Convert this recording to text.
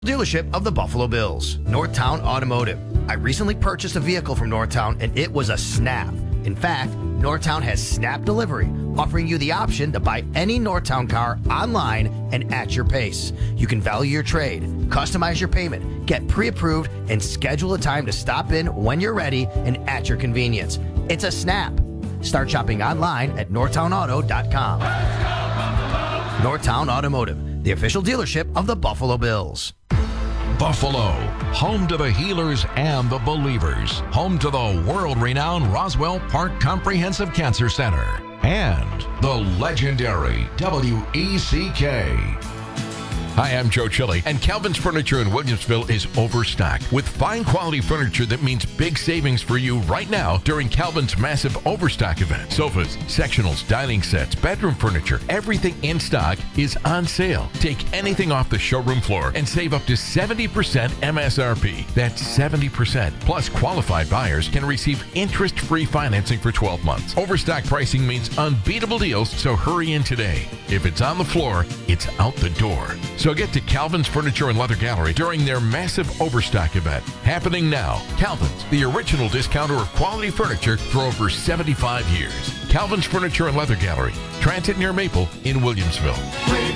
Dealership of the Buffalo Bills, Northtown Automotive. I recently purchased a vehicle from Northtown and it was a snap. In fact, Northtown has snap delivery, offering you the option to buy any Northtown car online and at your pace. You can value your trade, customize your payment, get pre-approved, and schedule a time to stop in when you're ready and at your convenience. It's a snap. Start shopping online at northtownauto.com. Northtown Automotive, the official dealership of the Buffalo Bills. Buffalo, home to the healers and the believers, home to the world-renowned Roswell Park Comprehensive Cancer Center, and the legendary WECK. Hi, I'm Joe Chili, and Calvin's Furniture in Williamsville is overstocked with fine quality furniture that means big savings for you right now during Calvin's massive overstock event. Sofas, sectionals, dining sets, bedroom furniture, everything in stock is on sale. Take anything off the showroom floor and save up to 70% MSRP. That's 70%. Plus, qualified buyers can receive interest-free financing for 12 months. Overstock pricing means unbeatable deals, so hurry in today. If it's on the floor, it's out the door. So get to Calvin's Furniture and Leather Gallery during their massive overstock event. Happening now. Calvin's, the original discounter of quality furniture for over 75 years. Calvin's Furniture and Leather Gallery, Transit near Maple in Williamsville.